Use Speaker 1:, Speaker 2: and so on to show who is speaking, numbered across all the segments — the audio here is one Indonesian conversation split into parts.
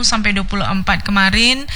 Speaker 1: sampai 24 kemarin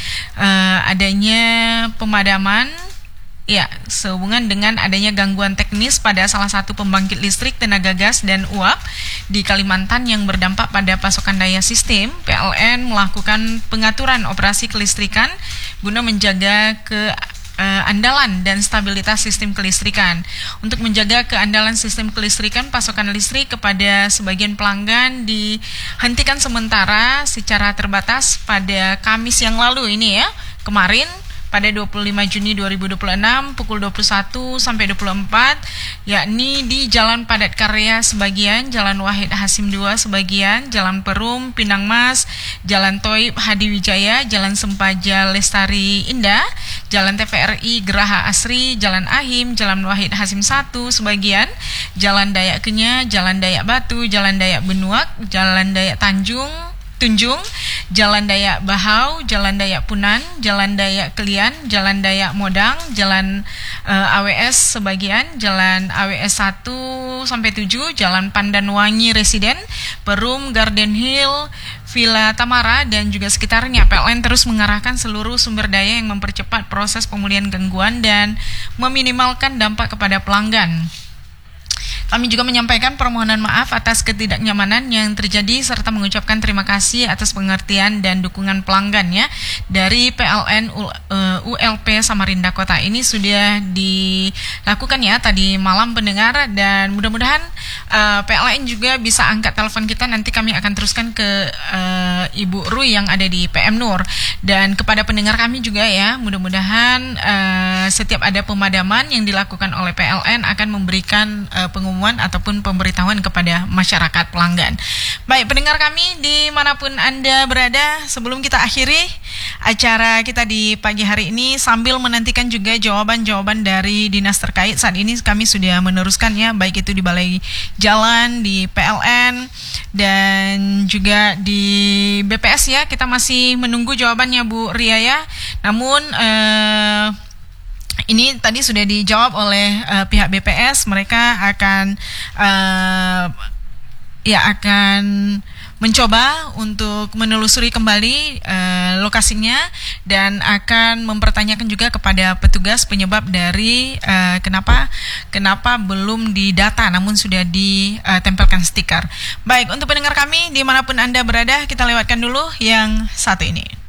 Speaker 1: adanya pemadaman ya sehubungan dengan adanya gangguan teknis pada salah satu pembangkit listrik tenaga gas dan uap di Kalimantan yang berdampak pada pasokan daya sistem. PLN melakukan pengaturan operasi kelistrikan guna menjaga keandalan dan stabilitas sistem kelistrikan. Untuk menjaga keandalan sistem kelistrikan, pasokan listrik kepada sebagian pelanggan dihentikan sementara secara terbatas pada Kamis yang lalu ini ya, kemarin pada 25 Juni 2026 pukul 21 sampai 24, yakni di Jalan Padat Karya sebagian, Jalan Wahid Hasim II sebagian, Jalan Perum, Pinang Mas, Jalan Toib Hadiwijaya, Jalan Sempaja Lestari Indah, Jalan TVRI Geraha Asri, Jalan Ahim, Jalan Wahid Hasim I sebagian, Jalan Dayak Kenya, Jalan Dayak Batu, Jalan Dayak Benuak, Jalan Dayak Tunjung, Jalan Dayak Bahau, Jalan Dayak Punan, Jalan Dayak Kelian, Jalan Dayak Modang, Jalan AWS sebagian, Jalan AWS 1 sampai 7, Jalan Pandanwangi Residen, Perum, Garden Hill, Villa Tamara dan juga sekitarnya. PLN terus mengarahkan seluruh sumber daya yang mempercepat proses pemulihan gangguan dan meminimalkan dampak kepada pelanggan. Kami juga menyampaikan permohonan maaf atas ketidaknyamanan yang terjadi serta mengucapkan terima kasih atas pengertian dan dukungan pelanggan ya. Dari PLN ULP Samarinda Kota ini sudah dilakukan ya tadi malam pendengar, dan mudah-mudahan PLN juga bisa angkat telepon kita, nanti kami akan teruskan ke Ibu Rui yang ada di PM Nur. Dan kepada pendengar kami juga ya, mudah-mudahan setiap ada pemadaman yang dilakukan oleh PLN akan memberikan pengumuman ataupun pemberitahuan kepada masyarakat pelanggan. Baik pendengar kami dimanapun Anda berada, sebelum kita akhiri acara kita di pagi hari ini sambil menantikan juga jawaban-jawaban dari dinas terkait, saat ini kami sudah meneruskan ya, baik itu di Balai Jalan, di PLN dan juga di BPS ya, kita masih menunggu jawabannya Bu Ria ya. Namun ini tadi sudah dijawab oleh pihak BPS, mereka akan akan mencoba untuk menelusuri kembali lokasinya dan akan mempertanyakan juga kepada petugas penyebab dari kenapa belum didata namun sudah ditempelkan stiker. Baik, untuk pendengar kami dimanapun Anda berada, kita lewatkan dulu yang satu ini.